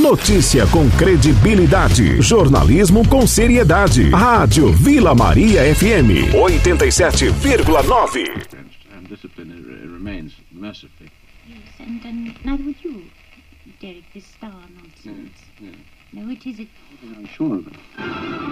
Notícia com credibilidade. Jornalismo com seriedade. Rádio Vila Maria FM 87,9. And discipline remains mercifully. Yes, and neither would you, Derek, this star nonsense. Yeah. No, it isn't. I'm sure of it.